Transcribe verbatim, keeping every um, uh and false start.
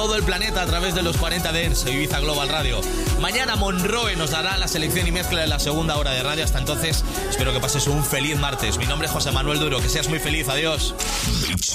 todo el planeta a través de los cuarenta Dance de Ibiza Global Radio. Mañana Monroe nos dará la selección y mezcla de la segunda hora de radio. Hasta entonces, espero que pases un feliz martes. Mi nombre es José Manuel Duro. Que seas muy feliz. Adiós.